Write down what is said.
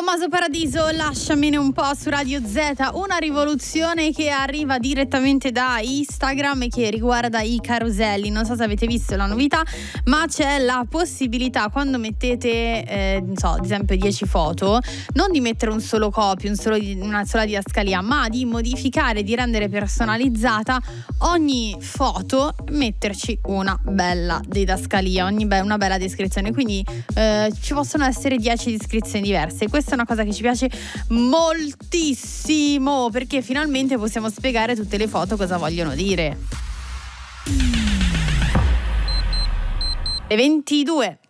Tommaso Paradiso, lasciamene un po' su Radio Z, una rivoluzione che arriva direttamente da Instagram e che riguarda i caroselli. Non so se avete visto la novità, ma c'è la possibilità, quando mettete ad esempio 10 foto, non di mettere un solo copy, una sola didascalia, ma di modificare, di rendere personalizzata ogni foto, metterci una bella didascalia, una bella descrizione. Quindi ci possono essere 10 descrizioni diverse. Questa è una cosa che ci piace moltissimo, perché finalmente possiamo spiegare tutte le foto cosa vogliono dire. Le 22.